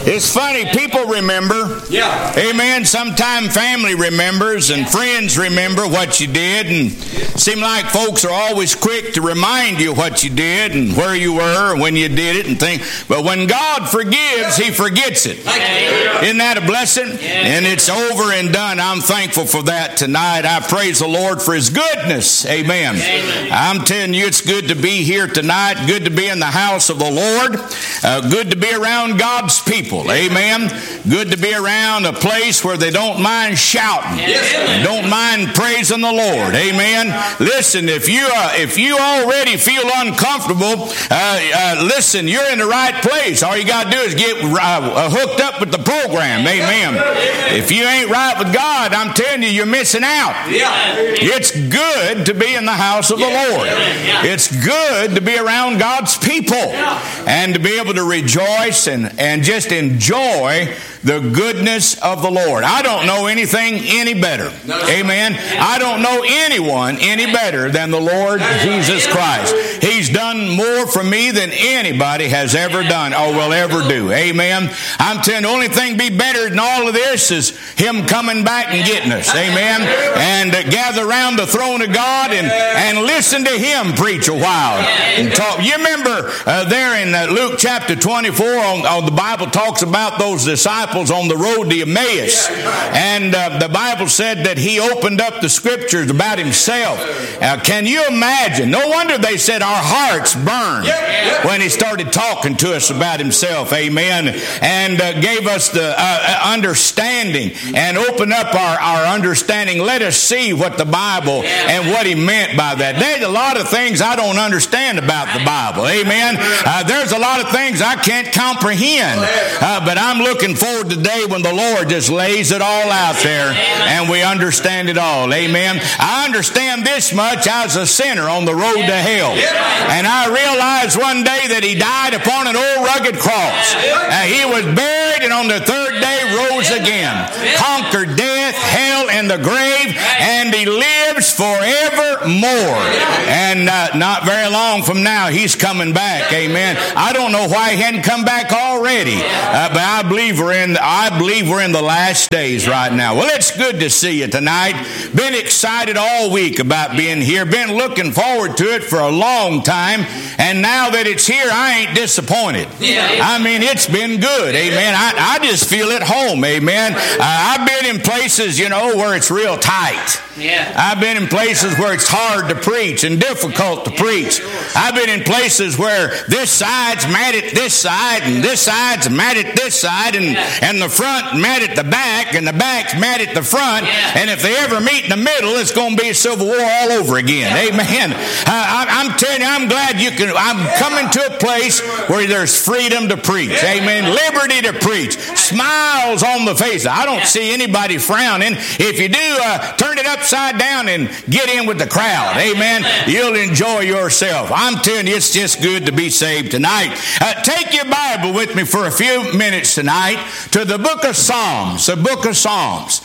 It's funny, people remember. Yeah. Amen. Sometimes family remembers and friends remember what you did, and it seems like folks are always quick to remind you what you did and where you were when you did it and things. But when God forgives, He forgets it. Isn't that a blessing? And it's over and done. I'm thankful for that tonight. I praise the Lord for His goodness. Amen. I'm telling you, it's good to be here tonight. Good to be in the house of the Lord. Good to be around God's people. Amen. Good to be around a place where they don't mind shouting. Don't mind praising the Lord. Amen. Listen, if you already feel uncomfortable, listen, you're in the right place. All you got to do is get hooked up with the program. Amen. If you ain't right with God, I'm telling you, you're missing out. It's good to be in the house of the Lord. It's good to be around God's people and to be able to rejoice and just enjoy the goodness of the Lord. I don't know anything any better. Amen. I don't know anyone any better than the Lord Jesus Christ. He's done more for me than anybody has ever done or will ever do. Amen. I'm telling you, the only thing be better than all of this is Him coming back and getting us. Amen. And gather around the throne of God and listen to Him preach a while and talk. You remember there in Luke chapter 24, the Bible talks about those disciples on the road to Emmaus. And the Bible said that He opened up the scriptures about Himself. Can you imagine? No wonder they said our hearts burned when He started talking to us about Himself. Amen. And gave us the understanding and opened up our understanding. Let us see what the Bible and what He meant by that. There's a lot of things I don't understand about the Bible. Amen. There's a lot of things I can't comprehend. But I'm looking forward to the day when the Lord just lays it all out there and we understand it all. Amen. I understand this much. I was a sinner on the road to hell. And I realized one day that He died upon an old rugged cross. He was buried and on the third day rose again. Conquered death, hell, and the grave. And He lives forevermore. And not very long from now, He's coming back. Amen. I don't know why He hadn't come back already. But I believe we're in the last days right now. Well, it's good to see you tonight. Been excited all week about being here. Been looking forward to it for a long time. And now that it's here, I ain't disappointed. I mean, it's been good. Amen. I just feel at home. Amen. I've been in places, where it's real tight. I've been in places where it's hard to preach and difficult to preach. I've been in places where this side's mad at this side and this side's mad at this side and the front mad at the back and the back's mad at the front. And if they ever meet in the middle, it's going to be a civil war all over again. Amen. I'm telling you, I'm glad I'm coming to a place where there's freedom to preach. Amen. Liberty to preach. Smiles on the face. I don't see anybody frowning. If you do, turn it upside down and get in with the crowd. Amen. You'll enjoy yourself. I'm telling you, it's just good to be saved tonight. Take your Bible with me for a few minutes tonight to the book of Psalms. The book of Psalms.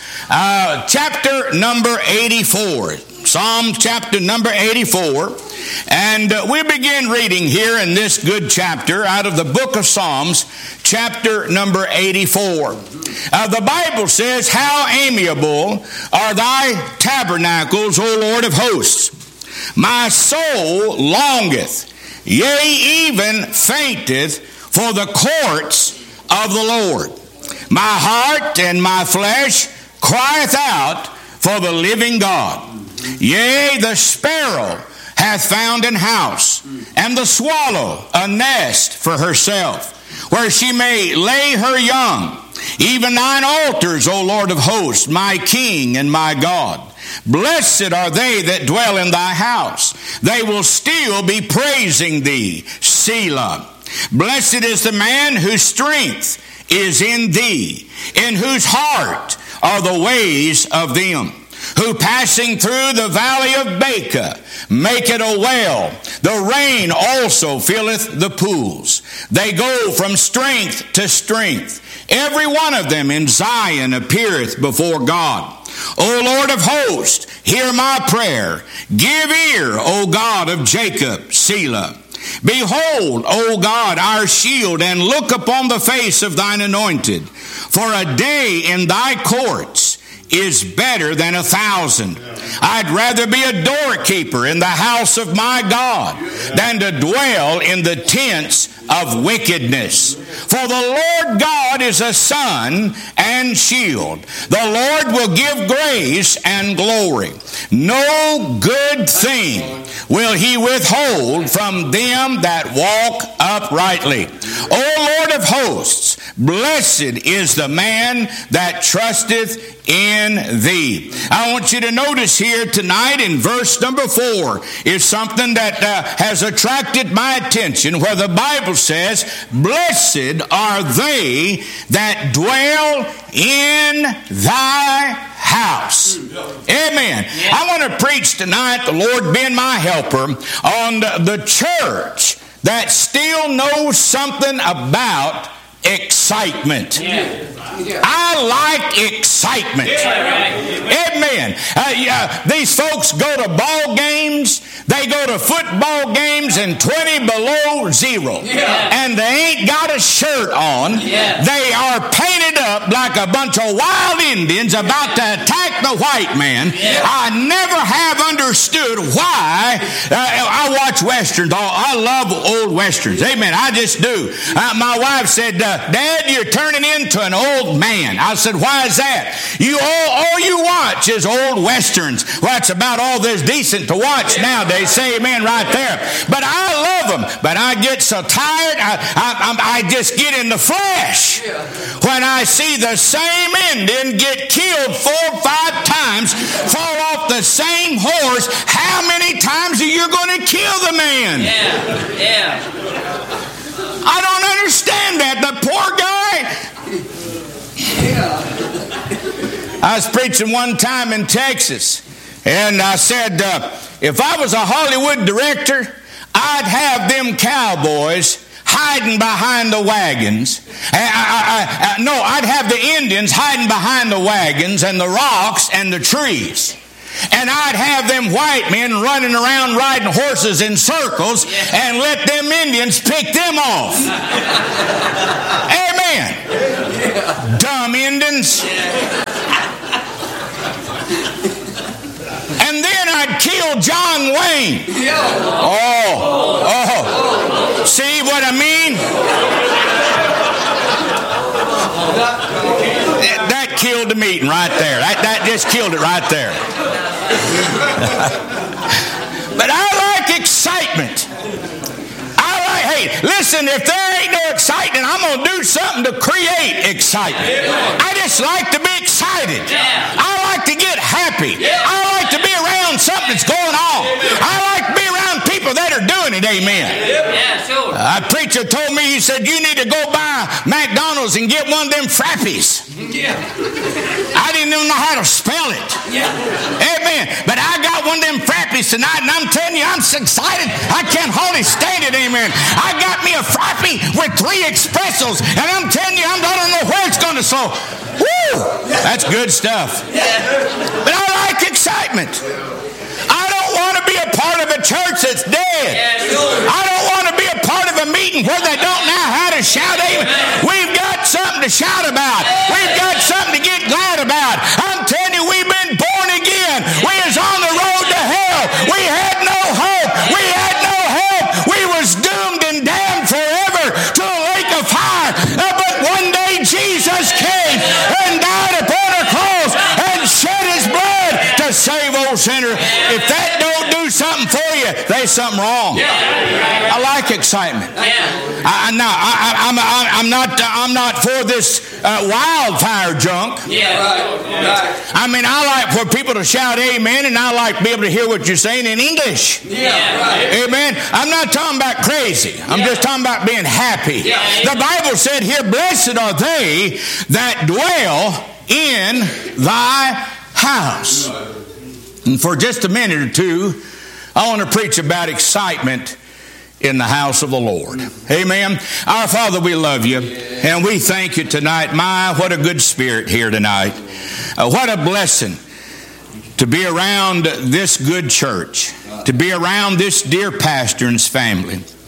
Chapter number 84. Psalm chapter number 84. And we begin reading here in this good chapter out of the book of Psalms, chapter number 84. The Bible says, "How amiable are thy tabernacles, O Lord of hosts! My soul longeth, yea, even fainteth for the courts of the Lord. My heart and my flesh crieth out for the living God. Yea, the sparrow hath found an house, and the swallow a nest for herself, where she may lay her young. Even thine altars, O Lord of hosts, my King and my God. Blessed are they that dwell in thy house. They will still be praising thee. Selah. Blessed is the man whose strength is in thee, in whose heart are the ways of them, who passing through the valley of Baca make it a well. The rain also filleth the pools. They go from strength to strength. Every one of them in Zion appeareth before God. O Lord of hosts, hear my prayer. Give ear, O God of Jacob. Selah. Behold, O God, our shield, and look upon the face of thine anointed. For a day in thy courts is better than 1,000. I'd rather be a doorkeeper in the house of my God than to dwell in the tents of wickedness. For the Lord God is a sun and shield. The Lord will give grace and glory. No good thing will he withhold from them that walk uprightly. O Lord of hosts, blessed is the man that trusteth in thee. I want you to notice here tonight in verse number 4 is something that has attracted my attention, where the Bible says, blessed are they that dwell in thy house. Amen. Yeah. I want to preach tonight, the Lord being my helper, on the church that still knows something about excitement. Yeah. I like excitement. Amen. These folks go to ball games. They go to football games and 20 below zero. And they ain't got a shirt on. They are painted up like a bunch of wild Indians about to attack the white man. I never have understood why. I watch westerns. I love old westerns. Amen. I just do. My wife said, Dad, you're turning into an old man. I said, why is that? All you watch is old westerns. Well, that's about all there's decent to watch nowadays. Say amen right there. But I love them. But I get so tired, I just get in the flesh when I see the same Indian get killed 4 or 5 times, fall off the same horse. How many times are you going to kill the man? I don't understand that. The poor guy. I was preaching one time in Texas, and I said, if I was a Hollywood director, I'd have them cowboys hiding behind the wagons. I'd have the Indians hiding behind the wagons and the rocks and the trees. And I'd have them white men running around riding horses in circles and let them Indians pick them off. Amen. Dumb Indians. And then I'd kill John Wayne. Oh. See what I mean? That killed the meeting right there. That just killed it right there. But I like excitement. Hey, listen, if there ain't no excitement, I'm going to do something to create excitement. I just like to be excited. I like to get happy. I like to be around something that's going on. I like to be around people that are doing it. Amen. A preacher told me, he said, you need to go by McDonald's and get one of them Frappies. I didn't even know how to spell it. Amen. But I got one of them Frappies tonight, and I'm telling you, I'm so excited, I can't hardly stand it. Amen. I got me a Frappie with 3 espressos, and I'm telling you, I don't know where it's going to slow. Woo! That's good stuff. But I like excitement. I don't want to be a part of a church that's dead. I don't want to be a part of a meeting where they don't know how to shout. Amen. We've got something to shout about. We've got something to get glad about. I'm telling you, we've been born again. We was on the road to hell. We had no hope. We had no help. We was doomed and damned forever to a lake of fire. But one day Jesus came and died upon a cross and shed his blood to save old sinner. If that don't do something for you, there's something wrong. I like excitement. I'm not for this wildfire junk. I mean, I like for people to shout amen, and I like to be able to hear what you're saying in English. Amen. I'm not talking about crazy. I'm just talking about being happy. The Bible said here, blessed are they that dwell in thy house. And for just a minute or two, I want to preach about excitement in the house of the Lord. Amen. Our Father, we love you, and we thank you tonight. My, what a good spirit here tonight. What a blessing to be around this good church, to be around this dear pastor and his family.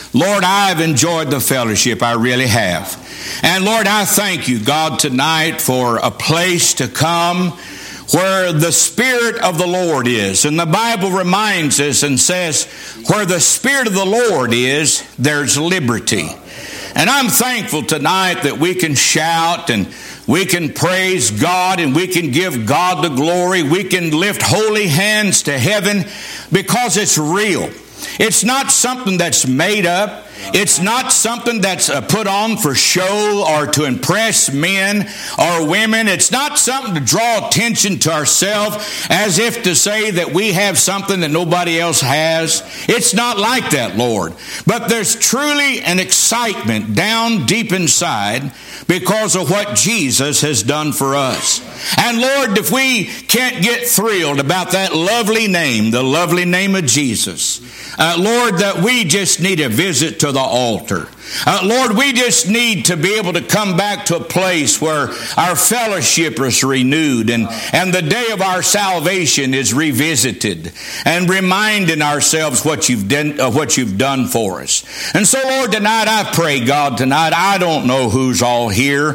Lord, I've enjoyed the fellowship. I really have. And Lord, I thank you, God, tonight for a place to come where the Spirit of the Lord is. And the Bible reminds us and says, where the Spirit of the Lord is, there's liberty. And I'm thankful tonight that we can shout and we can praise God and we can give God the glory. We can lift holy hands to heaven because it's real. It's not something that's made up. It's not something that's put on for show or to impress men or women. It's not something to draw attention to ourselves as if to say that we have something that nobody else has. It's not like that, Lord. But there's truly an excitement down deep inside because of what Jesus has done for us. And Lord, if we can't get thrilled about that lovely name, the lovely name of Jesus, Lord, that we just need a visit to the altar. Lord, we just need to be able to come back to a place where our fellowship is renewed and the day of our salvation is revisited and reminding ourselves what you've done for us. And so, Lord, tonight I pray, God, tonight, I don't know who's all here.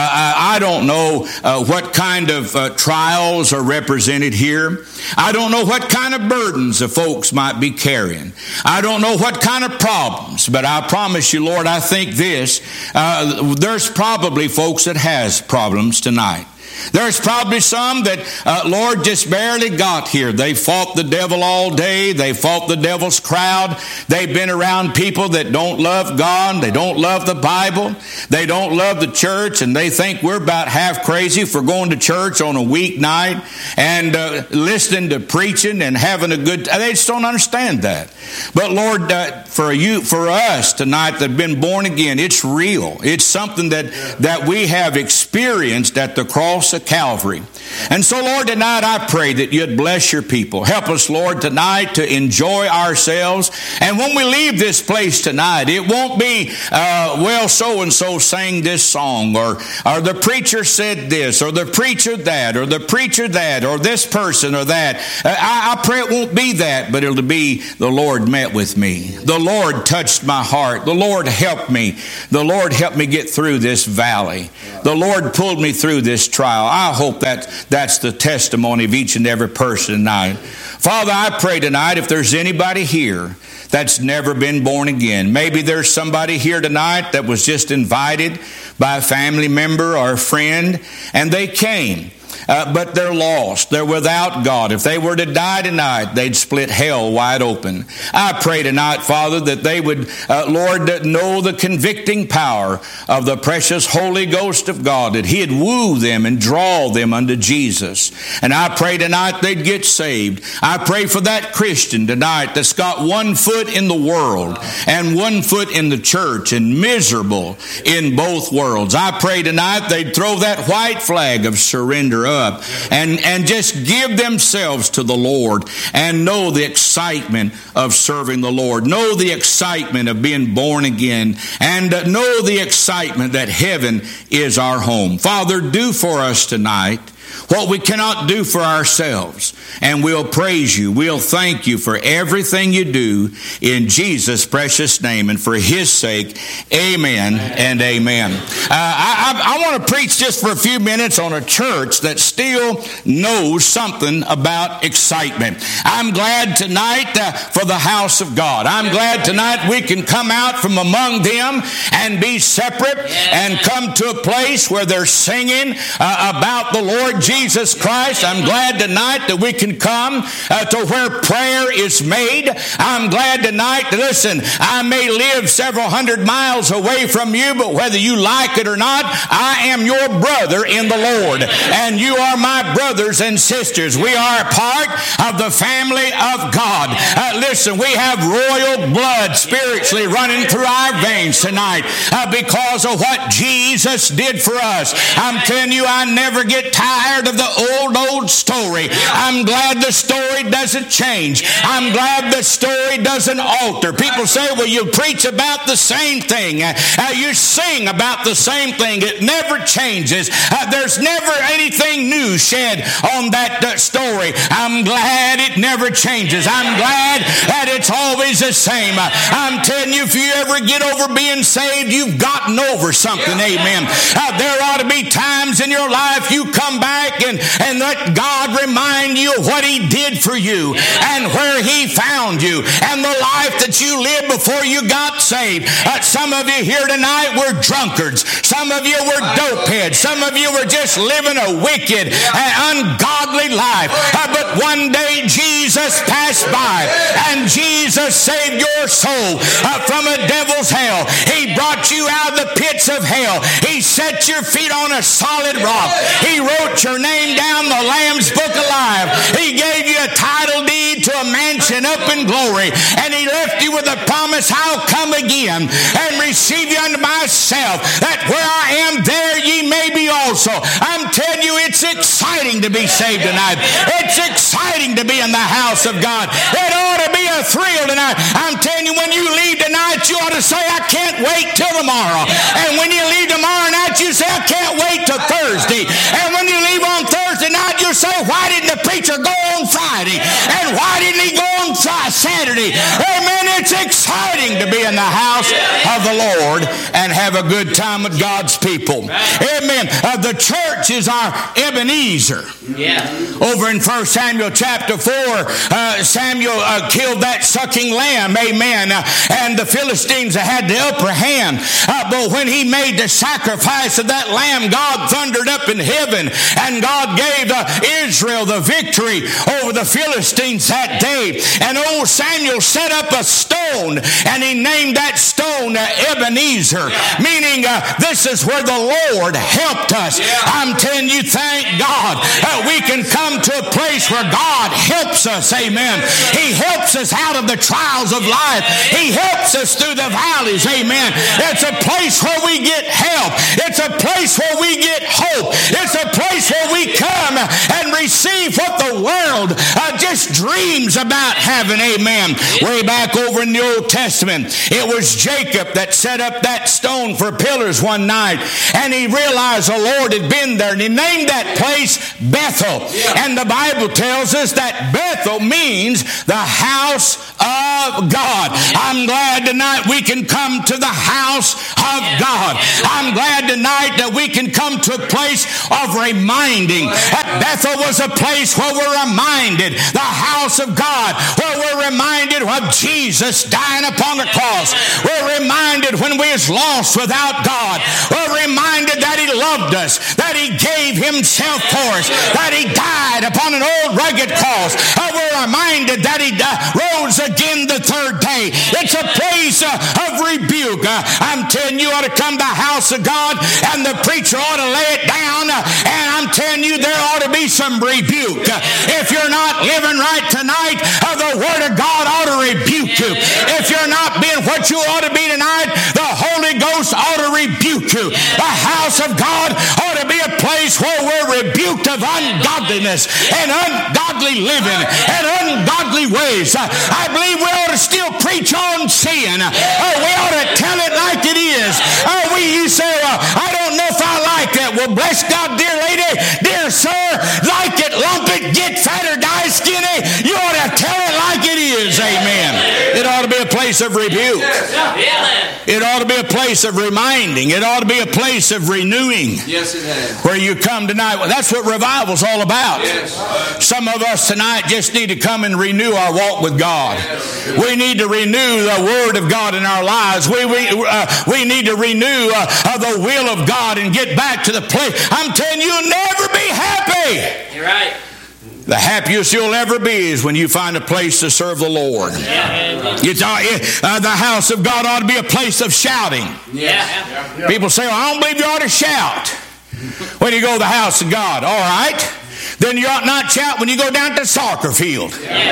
I don't know what kind of trials are represented here. I don't know what kind of burdens the folks might be carrying. I don't know what kind of problems, but I promise you, Lord, I think this, there's probably folks that has problems tonight. There's probably some that, Lord, just barely got here. They fought the devil all day. They fought the devil's crowd. They've been around people that don't love God. They don't love the Bible. They don't love the church, and they think we're about half crazy for going to church on a weeknight and listening to preaching and having a good. They just don't understand that. But Lord, for us tonight that have been born again, it's real. It's something that we have experienced at the cross of Calvary. And so, Lord, tonight I pray that you'd bless your people. Help us, Lord, tonight to enjoy ourselves. And when we leave this place tonight, it won't be, well, so-and-so sang this song, or the preacher said this, or the preacher that, or the preacher that, or this person or that. I pray it won't be that, but it'll be the Lord met with me. The Lord touched my heart. The Lord helped me. The Lord helped me get through this valley. The Lord pulled me through this trial. I hope that's the testimony of each and every person tonight. Father, I pray tonight if there's anybody here that's never been born again. Maybe there's somebody here tonight that was just invited by a family member or a friend, and they came. But they're lost. They're without God. If they were to die tonight, they'd split hell wide open. I pray tonight, Father, that they would, Lord, know the convicting power of the precious Holy Ghost of God, that He'd woo them and draw them unto Jesus. And I pray tonight they'd get saved. I pray for that Christian tonight that's got one foot in the world and one foot in the church and miserable in both worlds. I pray tonight they'd throw that white flag of surrender up and just give themselves to the Lord and know the excitement of serving the Lord. Know the excitement of being born again, and know the excitement that heaven is our home. Father, do for us tonight what we cannot do for ourselves. And we'll praise you. We'll thank you for everything you do in Jesus' precious name. And for His sake, amen and amen. I want to preach just for a few minutes on a church that still knows something about excitement. I'm glad tonight for the house of God. I'm glad tonight we can come out from among them and be separate and come to a place where they're singing about the Lord Jesus Christ. I'm glad tonight that we can come to where prayer is made. I'm glad tonight that, listen, I may live several hundred miles away from you, but whether you like it or not, I am your brother in the Lord, and you are my brothers and sisters. We are a part of the family of God. Listen, we have royal blood spiritually running through our veins tonight because of what Jesus did for us. I'm telling you, I never get tired of the old story. I'm glad the story doesn't change. I'm glad the story doesn't alter. People say, well, you preach about the same thing. You sing about the same thing. It never changes. There's never anything new shed on that story. I'm glad it never changes. I'm glad that it's always the same. I'm telling you, if you ever get over being saved, you've gotten over something. Amen. There ought to be times in your life you come back and let God remind you of what He did for you and where He found you and the life that you lived before you got saved. Some of you here tonight were drunkards. Some of you were dopeheads. Some of you were just living a wicked and ungodly life. But one day Jesus passed by and Jesus saved your soul from a devil's hell. He brought you out of the pits of hell. He set your feet on a solid rock. He wrote your name down the Lamb's Book of Life. He gave you a title deed to a mansion up in glory. And He left you with a promise, I'll come again and receive you unto myself, that where I am, there ye may be also. I'm telling you, it's exciting to be saved tonight. It's exciting to be in the house of God. It ought to be a thrill tonight. I'm telling you, when you leave tonight, you ought to say, I can't wait till tomorrow. And when you leave tomorrow night, you say, I can't wait till Thursday. And when you leave on Thursday night, you say, why didn't the preacher go on Friday? And why didn't he go on Saturday? Amen. It's exciting to be in the house of the Lord and have a good time with God's people. Amen. The church is our Ebenezer. Over in 1 Samuel chapter 4, Samuel killed that sucking lamb. Amen. And the Philistines had the upper hand. But when he made the sacrifice of that lamb, God thundered up in heaven and God gave Israel the victory over the Philistines that day. And old Samuel set up a stone and he named that stone Ebenezer, meaning this is where the Lord helped us. I'm telling you, thank God we can come to a place where God helps us. Amen. He helps us out of the trials of life. He helps us through the valleys. Amen. It's a place where we get help. It's a place where we get hope. It's a place where we come and receive what the world just dreams about having. Amen. Way back over in the Old Testament, it was Jacob that set up that stone for pillars one night, and he realized the Lord had been there, and he named that place Bethel. And the Bible tells us that Bethel means the house of God. I'm glad tonight we can come to the house of God. I'm glad tonight that we can come to a place of reminding. Bethel was a place where we're reminded, the house of God, where we're reminded of Jesus dying upon the cross. We're reminded when we was lost without God. We're reminded that He loved us, that He gave Himself for us, that He died upon an old rugged cross. We're reminded that He rose again the third day. It's a place of rebuke. I'm telling you, ought to come to the house of God and the preacher ought to lay it down, and I'm telling you, there ought to be some rebuke. If you're not living right tonight, the Word of God ought to rebuke you. If you're not being what you ought to be tonight, the Holy Ghost ought to rebuke you. The house of God ought to be a place where we're rebuked of ungodliness and ungodly living and ungodly ways. I believe we ought to still preach on sin. We ought to tell it like it is. You say, I don't know if I like that. Well, bless God, dear lady, dear sir, like it, lump it, get fat or die skinny. You ought to tell it like it is. Amen. It ought to be a place of rebuke. It ought to be a place of reminding. It ought to be a place of renewing. Yes, it has. Where you come tonight. Well, that's what revival's all about. Yes. Some of us tonight just need to come and renew our walk with God. Yes. We need to renew the Word of God in our lives. We need to renew the will of God and get back to the place. I'm telling you, you'll never be happy. You're right. The happiest you'll ever be is when you find a place to serve the Lord. The house of God ought to be a place of shouting. Yeah. People say, well, I don't believe you ought to shout when you go to the house of God. All right. Then you ought not shout when you go down to the soccer field.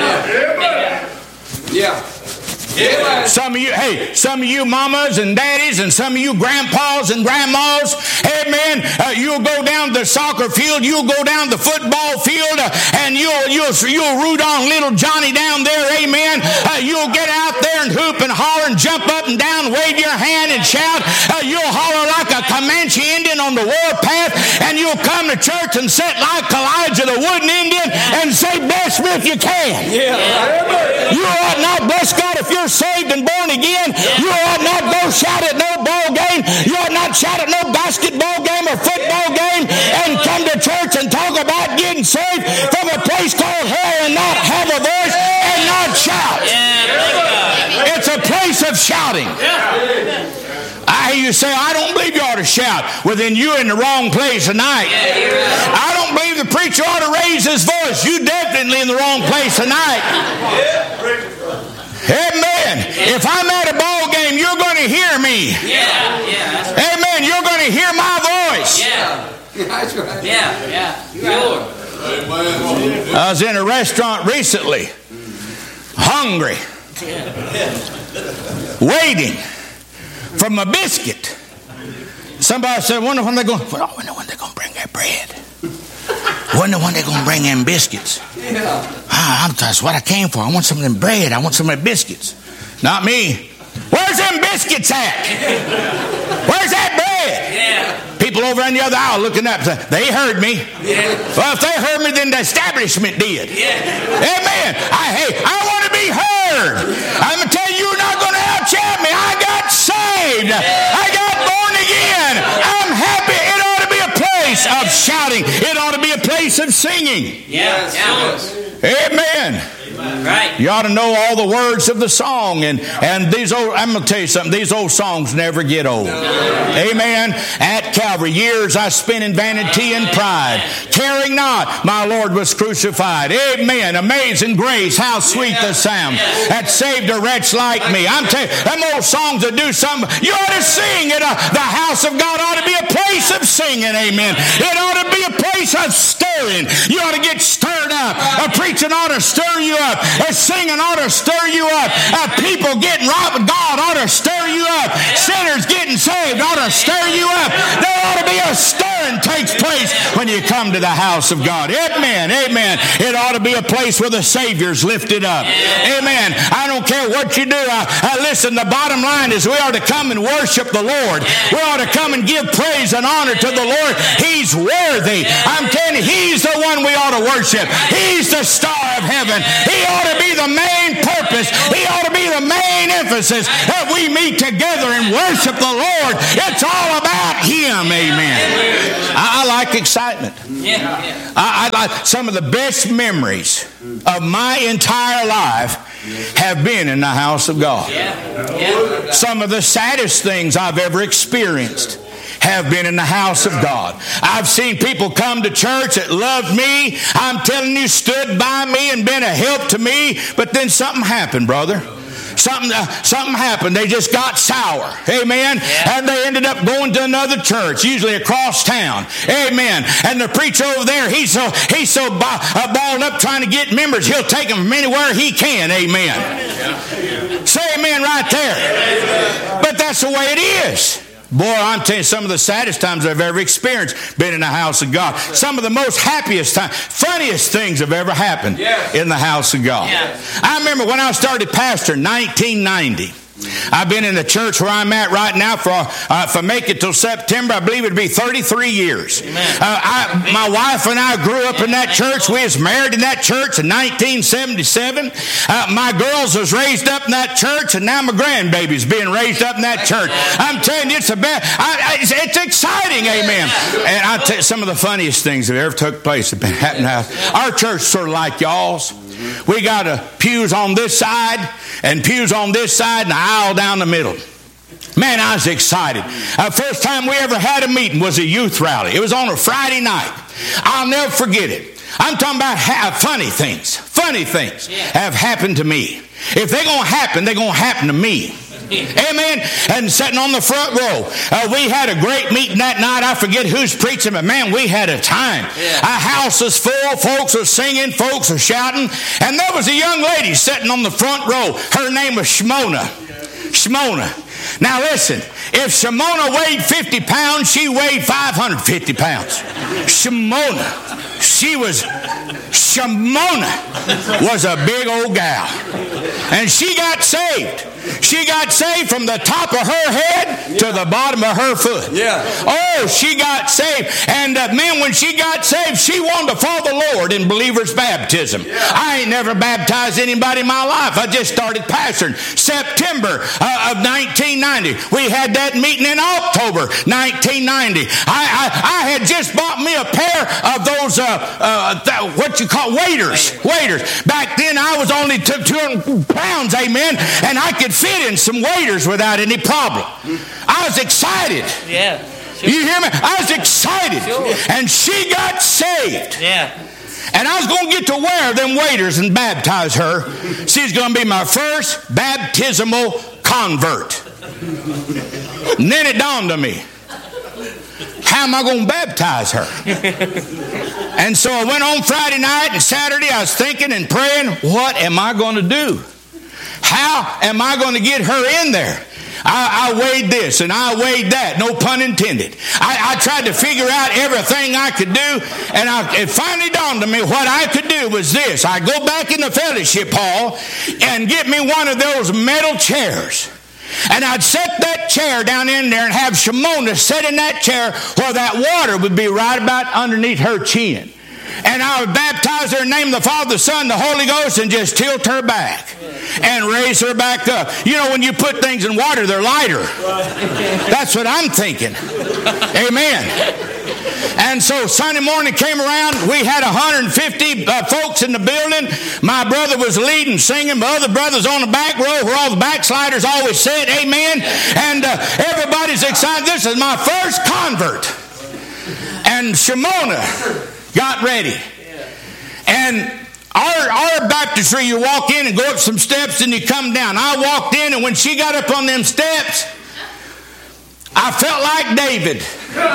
Yeah. Some of you mamas and daddies and some of you grandpas and grandmas, amen, you'll go down to the soccer field, you'll go down the football field, and you'll root on little Johnny down there, amen. You'll get out there and hoop and holler and jump up and down, wave your hand and shout. You'll holler like a Comanche Indian on the warpath, and you'll come to church and sit like Elijah the wooden Indian and say, bless me if you can. You ought not bless God if you're saved and born again. You ought not go shout at no ball game. You ought not shout at no basketball game or football game and come to church and talk about getting saved from a place called hell and not have a voice and not shout. It's a place of shouting. I hear you say, I don't believe you ought to shout. Well, then you're in the wrong place tonight. I don't believe the preacher ought to raise his voice. You're definitely in the wrong place tonight. Amen. If I'm at a ball game, you're going to hear me. Amen. You're going to hear my voice. That's right. I was in a restaurant recently, hungry, waiting for my biscuit. Somebody said, I wonder when they're going to bring that bread. Wonder when they're going to bring them biscuits. That's what I came for. I want some of them bread. I want some of them biscuits. Not me. Where's them biscuits at? Where's that bread? People over on the other aisle looking up, they heard me. Well, if they heard me, then the establishment did. Amen. I want to be heard. I'm going to tell you, you're not going to out-shout me. I got saved. I got born again. I'm happy. It ought to be a place of shouting. It ought to be a place of singing. Amen. Right. You ought to know all the words of the song. And these old, I'm going to tell you something, these old songs never get old. Amen. At Calvary, years I spent in vanity and pride, caring not my Lord was crucified. Amen. Amazing grace, how sweet the sound that saved a wretch like me. I'm telling you, them old songs that do something, you ought to sing it. The house of God ought to be a place of singing. Amen. It ought to be a place of stirring. You ought to get stirred up. A preaching ought to stir you up. A singing ought to stir you up. People getting right with God ought to stir you up. Sinners getting saved ought to stir you up. There ought to be a stirring takes place when you come to the house of God. Amen. Amen. It ought to be a place where the Savior's lifted up. Amen. I don't care what you do. Listen, the bottom line is we ought to come and worship the Lord. We ought to come and give praise and honor to the Lord. He's worthy. I'm telling you, He's the one we ought to worship. He's the star of heaven. He ought to be the main purpose. He ought to be the main emphasis that we meet together and worship the Lord. It's all about Him. Amen. I like excitement. I like some of the best memories of my entire life have been in the house of God. Some of the saddest things I've ever experienced have been in the house of God. I've seen people come to church that loved me. I'm telling you, stood by me and been a help to me. But then something happened, brother. Something happened. They just got sour. Amen. And they ended up going to another church, usually across town. Amen. And the preacher over there, he's so balled up trying to get members, he'll take them from anywhere he can. Amen. Say amen right there. But that's the way it is. Boy, I'm telling you, some of the saddest times I've ever experienced been in the house of God. Some of the most happiest times, funniest things have ever happened in the house of God. I remember when I started pastor in 1990. I've been in the church where I'm at right now for if I make it till September, I believe it'd be 33 years. My wife and I grew up in that church. We was married in that church in 1977. My girls was raised up in that church, and now my grandbaby's being raised up in that church. I'm telling you, it's exciting, amen. And I'll tell you, some of the funniest things that ever took place have been happening. Our church sort of like y'all's. We got pews on this side and pews on this side and an aisle down the middle. Man, I was excited. First time we ever had a meeting was a youth rally. It was on a Friday night. I'll never forget it. I'm talking about funny things. Funny things have happened to me. If they're going to happen, they're going to happen to me. Amen. And sitting on the front row, we had a great meeting that night. I forget who's preaching, but man, we had a time. Our house was full. Folks were singing. Folks were shouting. And there was a young lady sitting on the front row. Her name was Shimona. Now listen, if Shimona weighed 50 pounds, she weighed 550 pounds. Shimona was a big old gal. And she got saved. She got saved from the top of her head to the bottom of her foot. Yeah. Oh, she got saved. And man, when she got saved, she wanted to follow the Lord in believer's baptism. Yeah. I ain't never baptized anybody in my life. I just started pastoring September of 1990. We had that meeting in October 1990. I had just bought me a pair of those what you call waders. Back then I was only 200 pounds, amen, and I could fit in some waders without any problem. I was excited. Yeah. Sure. You hear me? I was excited. Sure. And she got saved. Yeah. And I was going to get to wear them waders and baptize her. She's going to be my first baptismal convert. And then it dawned on me, how am I going to baptize her? And so I went on Friday night and Saturday. I was thinking and praying, what am I going to do? How am I going to get her in there? I weighed this and I weighed that, no pun intended. I tried to figure out everything I could do, and it finally dawned on me what I could do was this. I go back in the fellowship hall and get me one of those metal chairs. And I'd set that chair down in there and have Shimona sit in that chair where that water would be right about underneath her chin. And I would baptize her in the name of the Father, the Son, the Holy Ghost, and just tilt her back and raise her back up. You know, when you put things in water, they're lighter. That's what I'm thinking. Amen. And so Sunday morning came around. We had 150 folks in the building. My brother was leading, singing. My other brother's on the back row where all the backsliders always said amen. And everybody's excited. This is my first convert. And Shimona got ready. And our baptistry, you walk in and go up some steps and you come down. I walked in, and when she got up on them steps, I felt like David.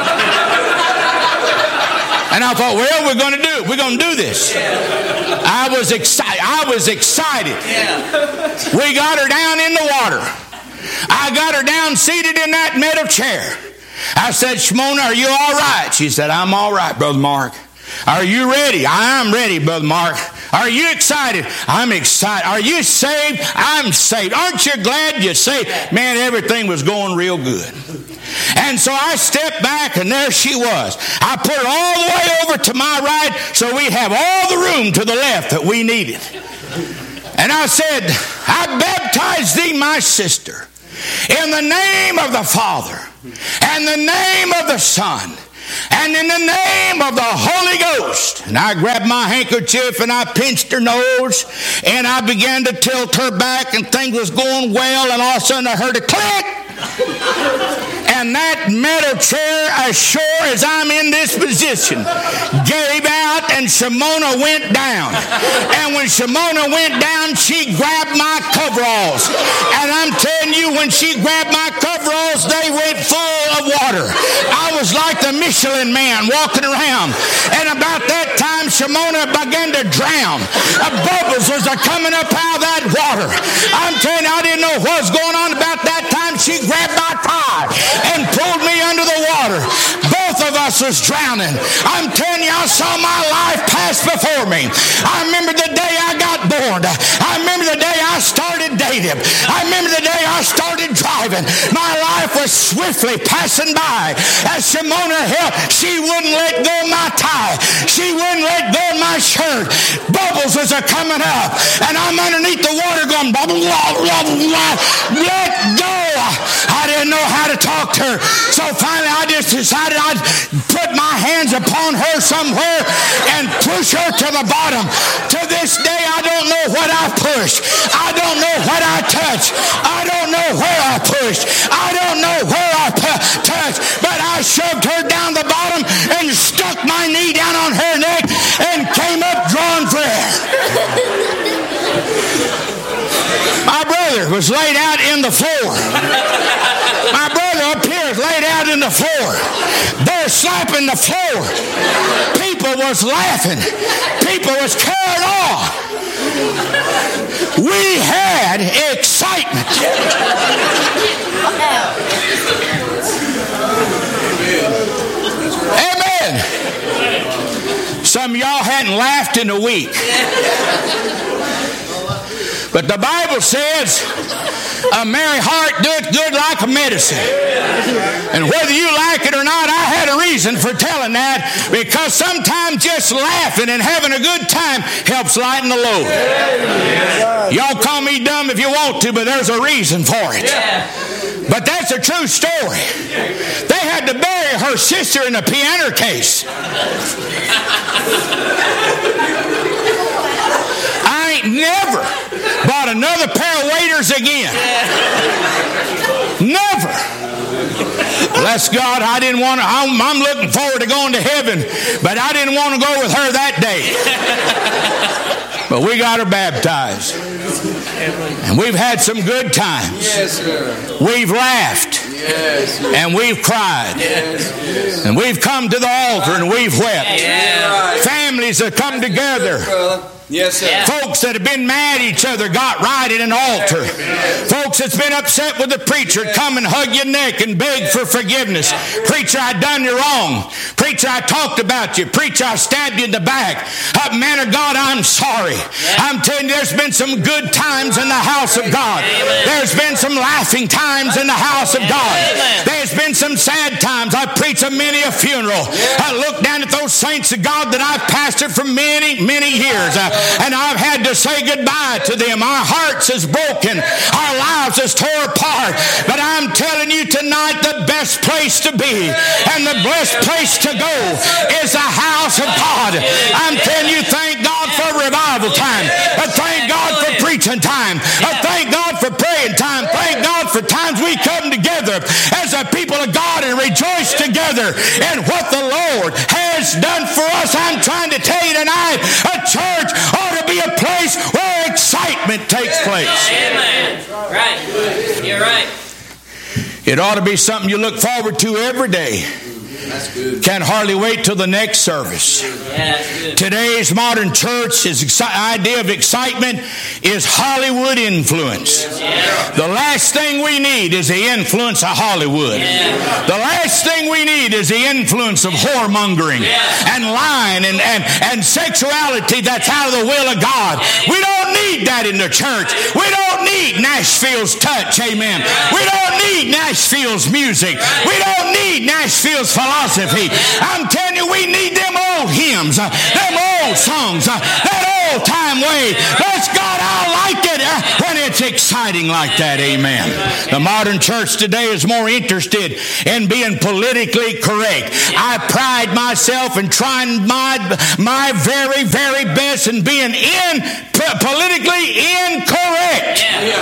And I thought, well, we're going to do it. We're going to do this. I was excited. We got her down in the water. I got her down seated in that metal chair. I said, Shimona, are you all right? She said, I'm all right, Brother Mark. Are you ready? I am ready, Brother Mark. Are you excited? I'm excited. Are you saved? I'm saved. Aren't you glad you're saved? Man, everything was going real good. And so I stepped back, and there she was. I put her all the way over to my right, so we have all the room to the left that we needed. And I said, I baptize thee, my sister, in the name of the Father, and the name of the Son, and in the name of the Holy Ghost. And I grabbed my handkerchief and I pinched her nose, and I began to tilt her back, and things was going well, and all of a sudden I heard a click. And that metal chair, as sure as I'm in this position, gave out, and Shimona went down. And when Shimona went down, she grabbed my coveralls. And I'm telling you, when she grabbed my coveralls, they went full of water. I was like the Michelin man walking around. And about that time, Shimona began to drown. Bubbles was coming up out of that water. I'm telling you, I didn't know what was going on. About that time, she grabbed my tie and pulled me under the water. Both of us was drowning. I'm telling you, I saw my life pass before me. I remember the day I got born. I remember the day I started dating. I remember the day I started driving. My life was swiftly passing by. As Shimona helped, she wouldn't let go of my tie. She wouldn't let go of my shirt. Bubbles was coming up, and I'm underneath the water going, blah, blah, blah, blah, blah. Let go. I didn't know how to talk to her. So finally I just decided I'd put my hands upon her somewhere and push her to the bottom. To this day, I don't know what I pushed. I don't know what I touched. I don't know where I pushed. I don't know where I touched. But I shoved her down the bottom and stuck my knee down on her neck and came up drawing for air. My brother was laid out in the floor. My brother up here is laid out in the floor. They're slapping the floor. People was laughing. People was carried off. We had excitement. Amen. Some of y'all hadn't laughed in a week. But the Bible says A merry heart doeth good like a medicine. And whether you like it or not, I had a reason for telling that, because sometimes just laughing and having a good time helps lighten the load. Y'all call me dumb if you want to, but there's a reason for it. But that's a true story. They had to bury her sister in a piano case. I ain't never bought another pair of waders again. Never. Bless God, I didn't want to. I'm looking forward to going to heaven, but I didn't want to go with her that day. But we got her baptized. And we've had some good times. Yes, sir. We've laughed. Yes. And we've cried. Yes. And we've come to the altar and we've wept. Yeah. Families have come together. Yes, sir. Folks that have been mad at each other got right at an altar. Folks that's been upset with the preacher come and hug your neck and beg for forgiveness. Preacher, I done you wrong. Preacher, I talked about you. Preacher, I stabbed you in the back. Man of God, I'm sorry. I'm telling you, there's been some good times in the house of God. There's been some laughing times in the house of God. There's been some sad times. I preached a many a funeral. I look down at those saints of God that I've pastored for many, many years. And I've had to say goodbye to them. Our hearts is broken. Our lives is tore apart. But I'm telling you tonight, the best place to be and the blessed place to go is the house of God. I'm telling you, thank God for revival time. Thank God for preaching time. Thank God for praying time. Thank God for times we come together as a people of God and rejoice together in what the Lord has done for us. I'm trying to tell you tonight, a church ought to be a place where excitement takes place. Amen. Right. You're right. It ought to be something you look forward to every day. That's good. Can't hardly wait till the next service. Yeah, that's good. Today's modern church's idea of excitement is Hollywood influence. Yeah. The last thing we need is the influence of Hollywood. Yeah. The last thing we need is the influence of whoremongering and lying and sexuality that's out of the will of God. We don't need that in the church. We don't need Nashville's touch. Amen. We don't need Nashville's music. We don't need Nashville's philosophy. I'm telling you, we need them old hymns, them old songs, that old time way. Bless God, I like it when it's exciting like that. Amen. The modern church today is more interested in being politically correct. I pride myself in trying my very, very best in being politically incorrect.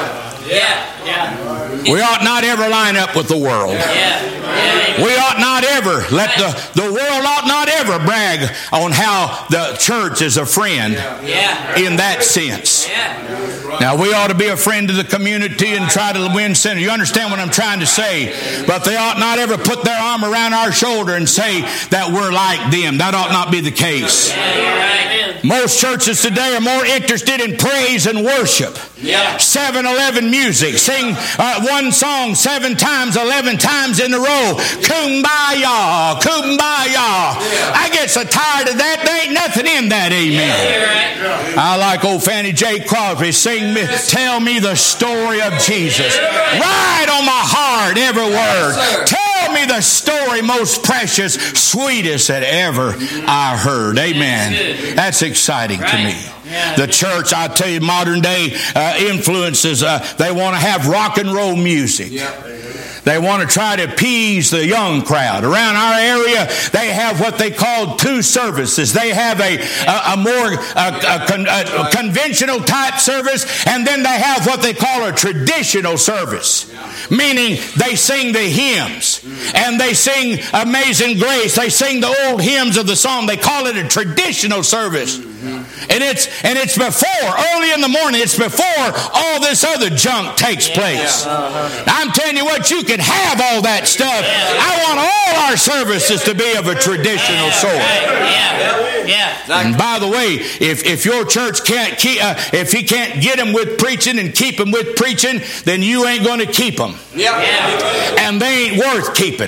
We ought not ever line up with the world. We ought not ever let the world ought not ever brag on how the church is a friend in that sense. Now, we ought to be a friend to the community and try to win sinners. You understand what I'm trying to say? But they ought not ever put their arm around our shoulder and say that we're like them. That ought not be the case. Most churches today are more interested in praise and worship. 7-11 music. Sing one song 7 times, 11 times in a row. Kumbaya, kumbaya. I get so tired of that. There ain't nothing in that. Amen. I like old Fannie J. Crosby. Tell me the story of Jesus. Right on my heart, every word. Tell me the story most precious, sweetest that ever I heard. Amen. That's exciting to me. The church, I tell you, modern day influences, they want to have rock and roll music. They want to try to appease the young crowd. Around our area, they have what they call 2 services. They have a more conventional type service, and then they have what they call a traditional service. Meaning they sing the hymns, and they sing Amazing Grace. They sing the old hymns of the song. They call it a traditional service. And it's before, early in the morning, it's before all this other junk takes place. I'm telling you what, you can have all that stuff. I want all our services to be of a traditional sort. And by the way, if your church can't keep, if he can't get them with preaching and keep them with preaching, then you ain't going to keep them. And they ain't worth keeping.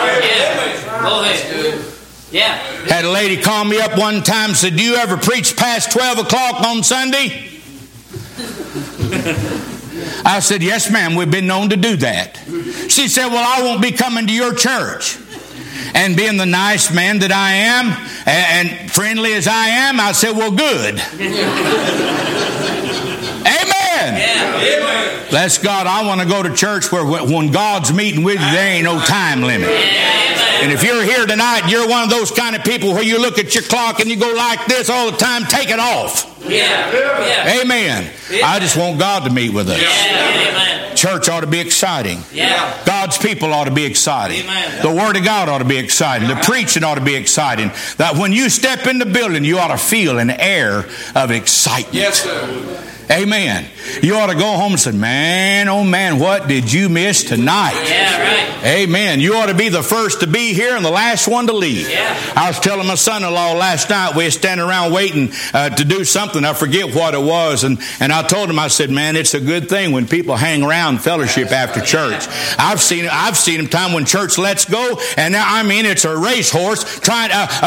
Had a lady call me up one time and said, "Do you ever preach past 12 o'clock on Sunday?" I said, yes, ma'am, we've been known to do that. She said, well, I won't be coming to your church. And being the nice man that I am and friendly as I am, I said, well, good. Amen. Yeah. Bless God, I want to go to church where when God's meeting with you, there ain't no time limit. And if you're here tonight, you're one of those kind of people where you look at your clock and you go like this all the time, take it off. Yeah. Amen. I just want God to meet with us. Amen. Church ought to be exciting. Yeah. God's people ought to be exciting. Amen. The Word of God ought to be exciting. The preaching ought to be exciting. That when you step in the building, you ought to feel an air of excitement. Yes, sir. Amen. You ought to go home and say, man, oh man, what did you miss tonight? Yeah, right. Amen. You ought to be the first to be here and the last one to leave. Yeah. I was telling my son-in-law last night, we were standing around waiting to do something. I forget what it was. And I told him, I said, man, it's a good thing when people hang around fellowship after church. I've seen them time when church lets go. And now, I mean, it's a racehorse trying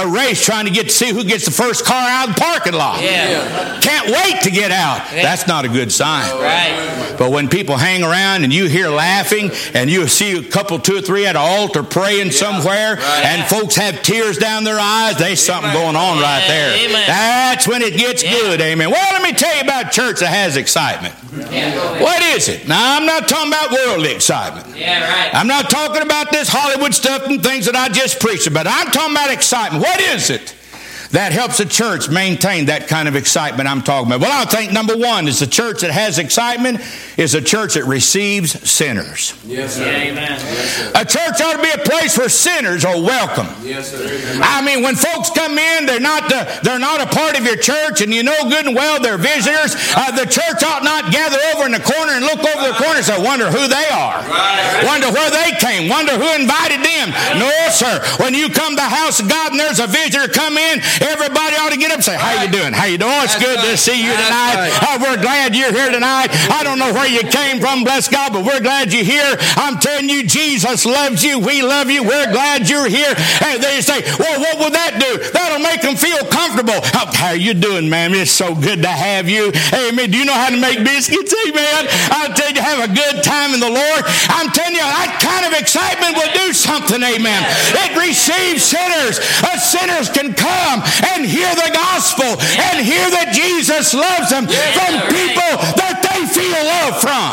to get to see who gets the first car out of the parking lot. Yeah. Can't wait to get out. That's not a good sign. Right. But when people hang around and you hear laughing and you see a couple, 2 or 3 at an altar praying somewhere, and folks have tears down their eyes, there's something going on right there. Amen. That's when it gets good. Amen. Well, let me tell you about a church that has excitement. What is it? Now, I'm not talking about worldly excitement. Yeah, right. I'm not talking about this Hollywood stuff and things that I just preached about. I'm talking about excitement. What is it that helps a church maintain that kind of excitement I'm talking about? Well, I think number one is the church that has excitement is a church that receives sinners. Yes, sir. Yeah, amen. Yes, sir. A church ought to be a place where sinners are welcome. Yes, sir. I mean, when folks come in, they're not a part of your church, and you know good and well they're visitors. The church ought not gather over in the corner and look over the corner and say, wonder who they are. Right. Wonder where they came. Wonder who invited them. No, sir. When you come to the house of God and there's a visitor come in, everybody ought to get up and say, how you doing? How you doing? It's good to see you tonight. We're glad you're here tonight. I don't know where you came from, bless God, but we're glad you're here. I'm telling you, Jesus loves you. We love you. We're glad you're here. And they say, well, what will that do? That'll make them feel comfortable. How you doing, ma'am? It's so good to have you. Amen. Do you know how to make biscuits? Amen. I'll tell you, have a good time in the Lord. I'm telling you, that kind of excitement will do something. Amen. It receives sinners. Sinners can come and hear the gospel and hear that Jesus loves them from people that they feel love from.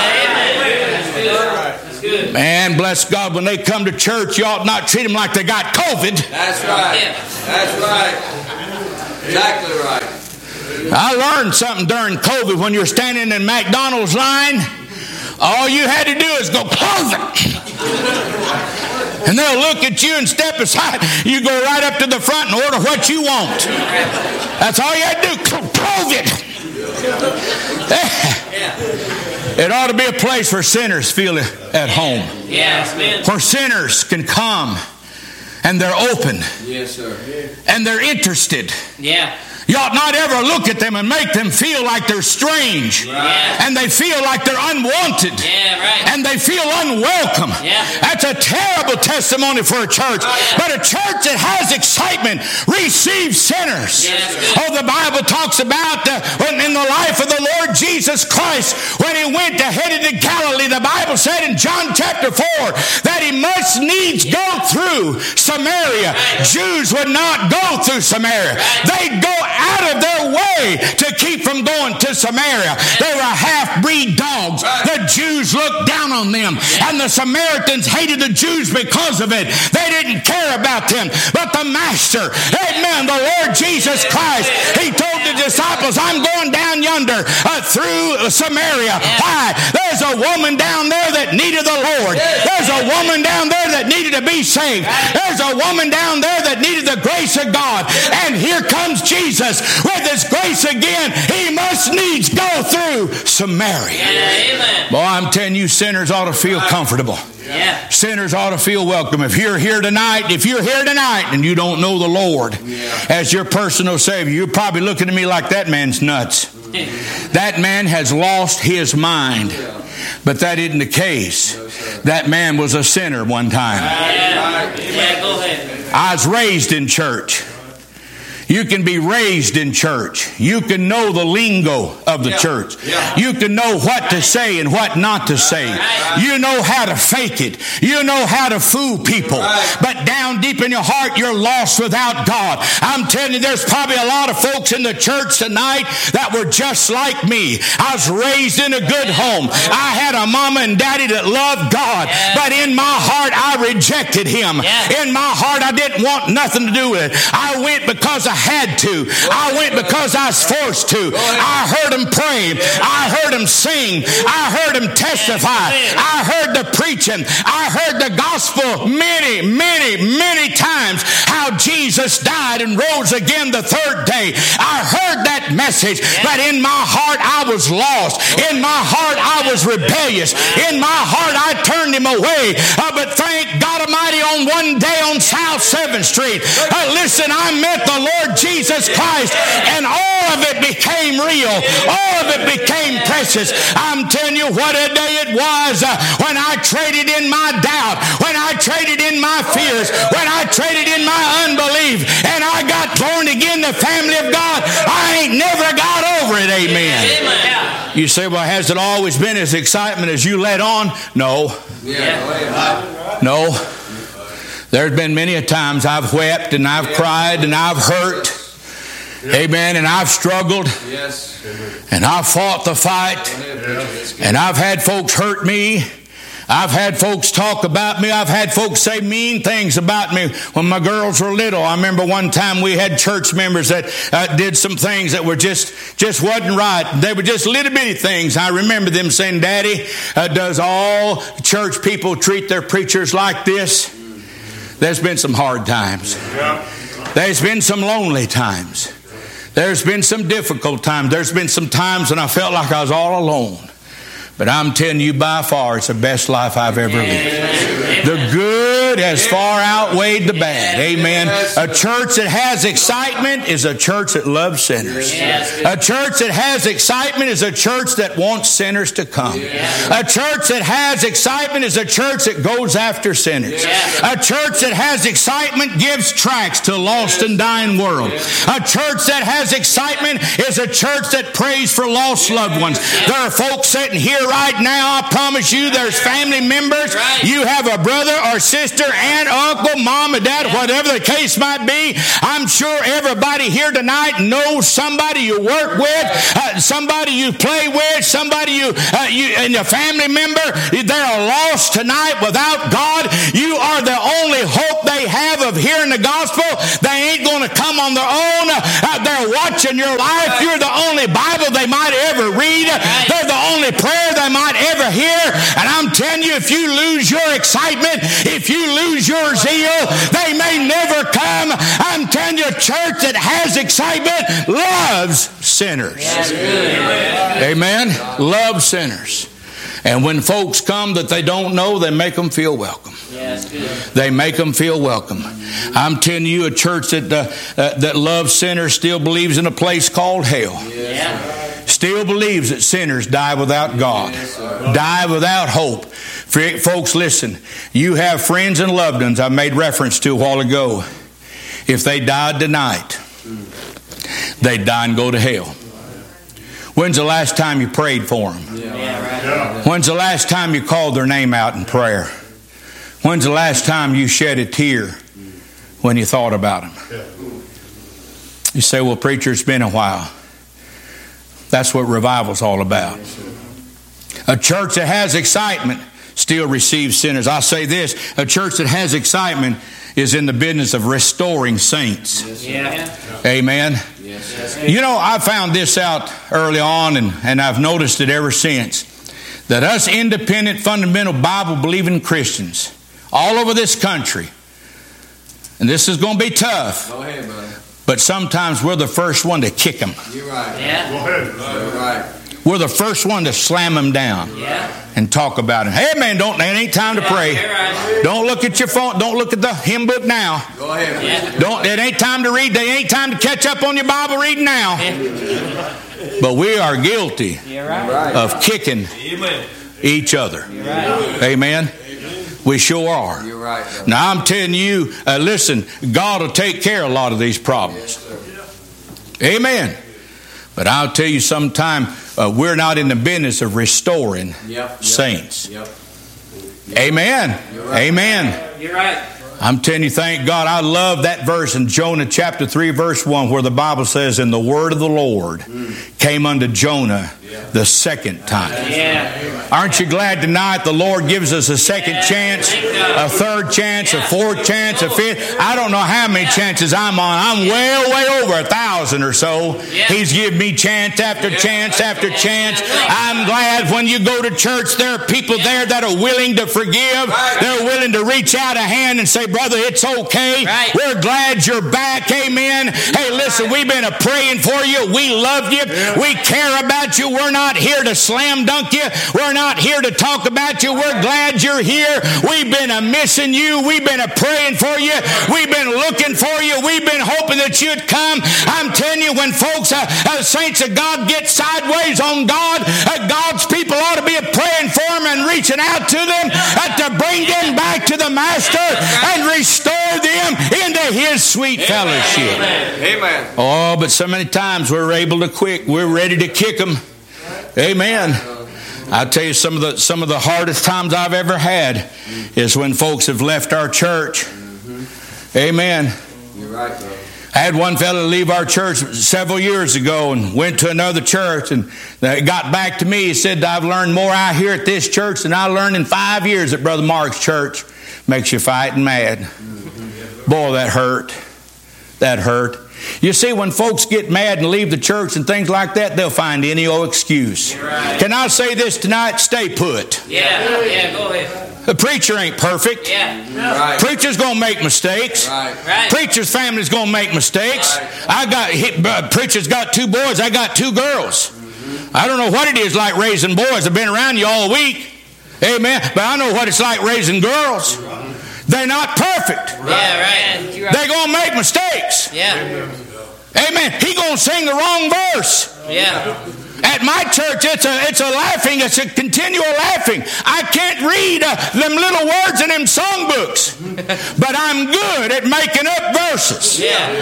That's good. Man, bless God, when they come to church, you ought not treat them like they got COVID. That's right. That's right. Exactly right. I learned something during COVID. When you're standing in McDonald's line, all you had to do is go, COVID. And they'll look at you and step aside. You go right up to the front and order what you want. That's all you had to do. COVID. It ought to be a place where sinners feel at home. Yes, Where sinners can come and they're open. Yes, sir. And they're interested. Yeah. You ought not ever look at them and make them feel like they're strange. Right. And they feel like they're unwanted. Yeah, right. And they feel unwelcome. Yeah. That's a terrible testimony for a church. But a church that has excitement receives sinners. Yeah, that's good. The Bible talks about when in the life of the Lord Jesus Christ, when he went headed to Galilee, the Bible said in John chapter 4 that he must needs go through Samaria. Right. Jews would not go through Samaria. Right. They'd go out of their way to keep from going to Samaria. They were half-breed dogs. The Jews looked down on them, and the Samaritans hated the Jews because of it. They didn't care about them. But the Master, amen, the Lord Jesus Christ, he told the disciples, I'm going down yonder through Samaria. Why? There's a woman down there that needed the Lord. There's a woman down there that needed to be saved. There's a woman down there that needed the grace of God. And here comes Jesus with his grace again. He must needs go through Samaria. Amen. Boy, I'm telling you, sinners ought to feel comfortable. Yeah. Sinners ought to feel welcome. If you're here tonight and you don't know the Lord as your personal Savior, you're probably looking at me like that man's nuts. That man has lost his mind. But that isn't the case. That man was a sinner one time. Yeah, go ahead. I was raised in church. You can be raised in church. You can know the lingo of the church. You can know what to say and what not to say. You know how to fake it. You know how to fool people. But down deep in your heart, you're lost without God. I'm telling you, there's probably a lot of folks in the church tonight that were just like me. I was raised in a good home. I had a mama and daddy that loved God. But in my heart, I rejected Him. In my heart, I didn't want nothing to do with it. I went because I had to. I went because I was forced to. I heard them pray. I heard them sing. I heard them testify. I heard the preaching. I heard the gospel many times, how Jesus died and rose again the third day. I heard that message, but in my heart I was lost. In my heart I was rebellious. In my heart I turned Him away. But thank God Almighty, on one day on South 7th Street, listen, I met the Lord Jesus Christ, and all of it became real. All of it became precious. I'm telling you what a day it was when I traded in my doubt, when I traded in my fears, when I traded in my unbelief, and I got born again, the family of God. I ain't never got over it. Amen. You say, well, has it always been as excitement as you let on? No. No. There's been many a times I've wept and I've cried and I've hurt. Amen. And I've struggled. And I've fought the fight. And I've had folks hurt me. I've had folks talk about me. I've had folks say mean things about me when my girls were little. I remember one time we had church members that did some things that were just wasn't right. They were just little bitty things. I remember them saying, Daddy, does all church people treat their preachers like this? There's been some hard times. There's been some lonely times. There's been some difficult times. There's been some times when I felt like I was all alone. But I'm telling you, by far, it's the best life I've ever lived. The good has far outweighed the bad. Amen. A church that has excitement is a church that loves sinners. A church that has excitement is a church that wants sinners to come. A church that has excitement is a church that goes after sinners. A church that has excitement gives tracts to a lost and dying world. A church that has excitement is a church that prays for lost loved ones. There are folks sitting here right now, I promise you, there's family members. You have a brother or sister, aunt, uncle, mom, and dad, whatever the case might be. I'm sure everybody here tonight knows somebody you work with, somebody you play with, somebody you and your family member. They're lost tonight without God. You are the only hope they have of hearing the gospel. They ain't going to come on their own. They're watching your life. You're the only Bible they might ever read. They're the only prayer they might ever hear. And I'm telling you, if you lose your excitement, if you lose your zeal, they may never come. I'm telling you, a church that has excitement loves sinners. Amen. Loves sinners. And when folks come that they don't know, they make them feel welcome. They make them feel welcome. I'm telling you, a church that loves sinners still believes in a place called hell. Still believes that sinners die without God, die without hope. Folks, listen, you have friends and loved ones I made reference to a while ago. If they died tonight, they'd die and go to hell. When's the last time you prayed for them? When's the last time you called their name out in prayer? When's the last time you shed a tear when you thought about them? You say, well, preacher, it's been a while. That's what revival's all about. A church that has excitement still receives sinners. I say this, a church that has excitement is in the business of restoring saints. Amen. You know, I found this out early on, and I've noticed it ever since, that us independent, fundamental, Bible-believing Christians all over this country, and this is going to be tough, Go ahead, brother. but sometimes we're the first one to kick them. You're right. Yeah. Go ahead. You're right. We're the first one to slam them down and talk about them. Hey, man, it ain't time to pray. Don't look at your phone. Don't look at the hymn book now. Go ahead. It ain't time to read. They ain't time to catch up on your Bible reading now. But we are guilty of kicking each other. Amen. We sure are. You're right, brother. Now, I'm telling you, listen, God will take care of a lot of these problems. Amen. But I'll tell you sometime, we're not in the business of restoring saints. Amen. Right. Amen. You're right. I'm telling you, thank God. I love that verse in Jonah chapter 3, verse 1, where the Bible says, and the word of the Lord came unto Jonah the second time. Yeah. Aren't you glad tonight the Lord gives us a second chance, a third chance, a fourth chance, a fifth? I don't know how many chances I'm on. I'm way over 1,000 or so. He's given me chance after chance after chance. I'm glad when you go to church, there are people there that are willing to forgive. They're willing to reach out a hand and say, brother, it's okay. We're glad you're back. Amen. Hey, listen, we've been praying for you. We love you. We care about you. We're not here to slam dunk you. We're not here to talk about you. We're glad you're here. We've been missing you. We've been praying for you. We've been looking for you. We've been hoping that you'd come. I'm telling you, when folks, saints of God, get sideways on God, God's people ought to be praying for them and reaching out to them to bring them back to the Master and restore them into His sweet fellowship. Amen. Oh, but so many times we're able to quit. We're ready to kick them. Amen. I'll tell you, some of the hardest times I've ever had is when folks have left our church. Amen. You're right, bro. I had one fellow leave our church several years ago and went to another church, and got back to me. He said, I've learned more out here at this church than I learned in 5 years at Brother Mark's church. Makes you fighting mad. Boy, that hurt. That hurt. You see, when folks get mad and leave the church and things like that, they'll find any old excuse. Right. Can I say this tonight? Stay put. Yeah, go ahead. The preacher ain't perfect. Yeah. Right. Preacher's going to make mistakes. Right. Preacher's family's going to make mistakes. Preacher's got 2 boys. I got 2 girls. I don't know what it is like raising boys. I've been around you all week. Amen. But I know what it's like raising girls. They're not perfect. Yeah, right. They're going to make mistakes. Yeah. Amen. He's going to sing the wrong verse. Yeah. At my church, it's a continual laughing. I can't read them little words in them songbooks, but I'm good at making up verses.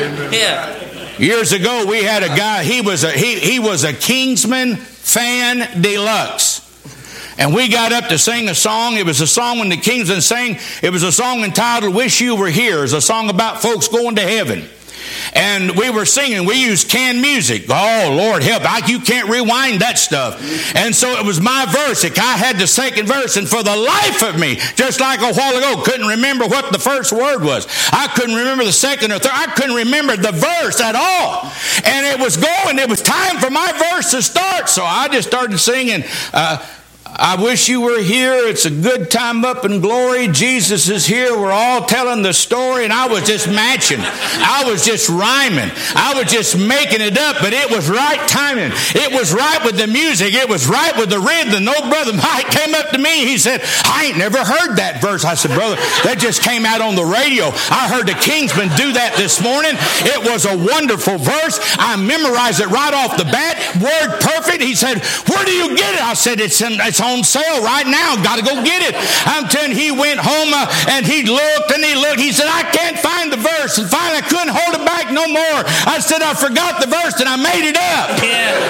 Yeah. Years ago, we had a guy. He was a Kingsman fan deluxe. And we got up to sing a song. It was a song when the Kingsmen sang. It was a song entitled Wish You Were Here. It's a song about folks going to heaven. And we were singing. We used canned music. Oh, Lord help. You can't rewind that stuff. And so it was my verse. I had the second verse. And for the life of me, just like a while ago, couldn't remember what the first word was. I couldn't remember the second or third. I couldn't remember the verse at all. And it was going. It was time for my verse to start. So I just started singing, I wish you were here. It's a good time up in glory. Jesus is here. We're all telling the story. And I was just matching. I was just rhyming. I was just making it up. But it was right timing. It was right with the music. It was right with the rhythm. Old Brother Mike came up to me. He said, I ain't never heard that verse. I said, brother, that just came out on the radio. I heard the Kingsmen do that this morning. It was a wonderful verse. I memorized it right off the bat. Word perfect. He said, where do you get it? I said, it's on sale right now. Got to go get it. I'm telling you, he went home and he looked and he looked. He said, I can't find the verse. And finally, I couldn't hold it back no more. I said, I forgot the verse and I made it up.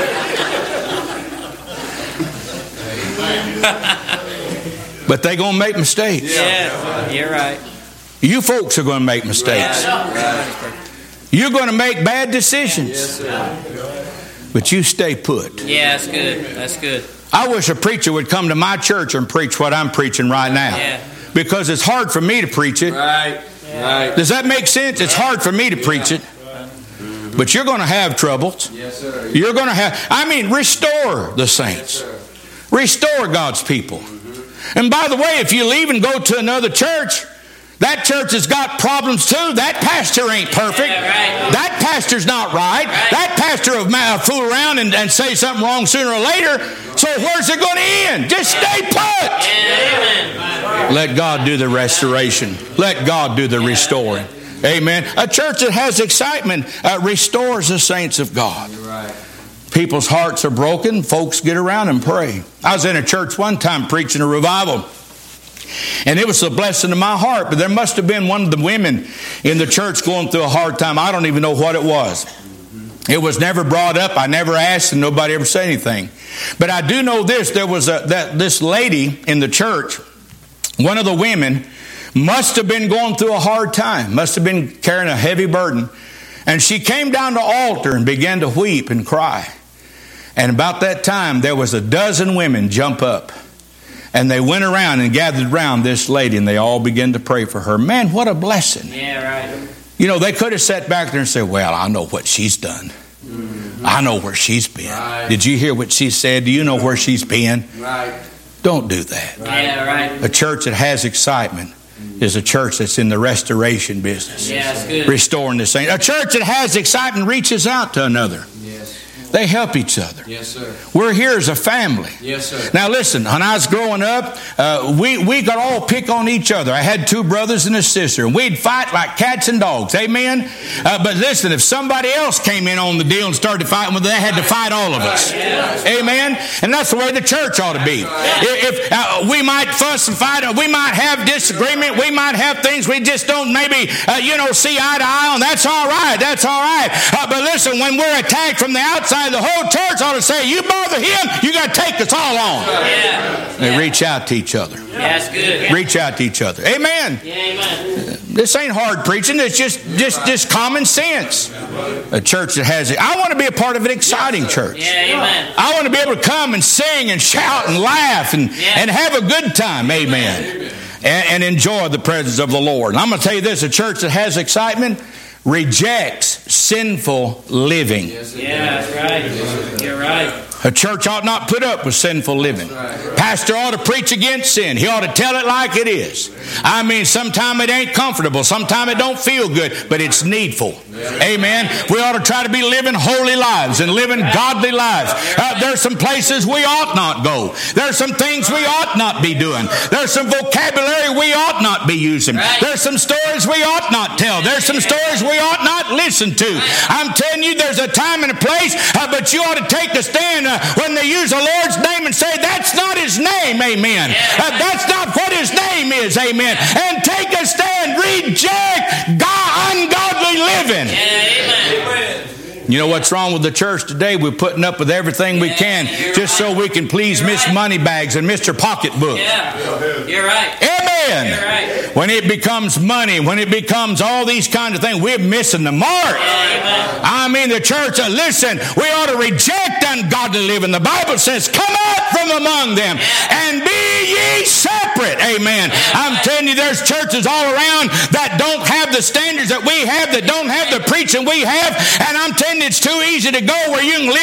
Yeah. But they're going to make mistakes. Yeah, you're right. You folks are going to make mistakes. You're going to make bad decisions. Yes, sir. But you stay put. Yeah, that's good. That's good. I wish a preacher would come to my church and preach what I'm preaching right now. Yeah. Because it's hard for me to preach it. Right. Right. Does that make sense? It's hard for me to preach it. But you're going to have troubles. Yes, sir. You're going to have, restore the saints. Restore God's people. And by the way, if you leave and go to another church, that church has got problems too. That pastor ain't perfect. Yeah, right. That pastor's not right. That pastor will fool around and say something wrong sooner or later. So where's it going to end? Just stay put. Amen. Let God do the restoration. Let God do the restoring. Amen. A church that has excitement restores the saints of God. You're right. People's hearts are broken. Folks get around and pray. I was in a church one time preaching a revival. And it was a blessing to my heart. But there must have been one of the women in the church going through a hard time. I don't even know what it was. It was never brought up. I never asked, and nobody ever said anything. But I do know this. There was this lady in the church, one of the women, must have been going through a hard time, must have been carrying a heavy burden. And she came down to the altar and began to weep and cry. And about that time, there was a dozen women jump up. And they went around and gathered around this lady, and they all began to pray for her. Man, what a blessing. Yeah, right. You know, they could have sat back there and said, well, I know what she's done. I know where she's been. Right. Did you hear what she said? Do you know where she's been? Right. Don't do that. Yeah, right. A church that has excitement is a church that's in the restoration business. Yeah, that's good. Restoring the saints. A church that has excitement reaches out to another. Yes. They help each other. Yes, sir. We're here as a family. Yes, sir. Now listen, when I was growing up, we could all pick on each other. I had 2 brothers and a sister, and we'd fight like cats and dogs. Amen? But listen, if somebody else came in on the deal and started fighting with us, they had to fight all of us. Amen? And that's the way the church ought to be. If we might fuss and fight, we might have disagreement, we might have things we just don't maybe, see eye to eye on. That's all right. That's all right. But listen, when we're attacked from the outside, the whole church ought to say, you bother him, you got to take us all on. Yeah. They reach out to each other. Yeah, that's good. Reach out to each other. Amen. Yeah, amen. This ain't hard preaching. It's just common sense. A church that has it. I want to be a part of an exciting church. Yeah, amen. I want to be able to come and sing and shout and laugh and have a good time. Amen. And enjoy the presence of the Lord. And I'm going to tell you this, a church that has excitement rejects sinful living. Yeah, that's right. You're right. A church ought not put up with sinful living. Pastor ought to preach against sin. He ought to tell it like it is. I mean, sometimes it ain't comfortable. Sometimes it don't feel good, but it's needful. Amen. We ought to try to be living holy lives and living godly lives. There's some places we ought not go. There's some things we ought not be doing. There's some vocabulary we ought not be using. There's some stories we ought not tell. There's some stories we ought not listen to. I'm telling you, there's a time and a place, but you ought to take the stand when they use the Lord's name and say, that's not His name, amen. That's not what His name is, amen. And take a stand, reject ungodly living. Amen. You know what's wrong with the church today? We're putting up with everything we can just so we can please Miss Moneybags and Mr. Pocketbook. Yeah, you're right. Amen. You're right. When it becomes money, when it becomes all these kind of things, we're missing the mark. Amen. I mean, the church, listen, we ought to reject ungodly living. The Bible says, come out from among them and be ye separate. Amen. I'm telling you, there's churches all around that don't have the standards that we have, that don't have the preaching we have, and I'm telling you, it's too easy to go where you can live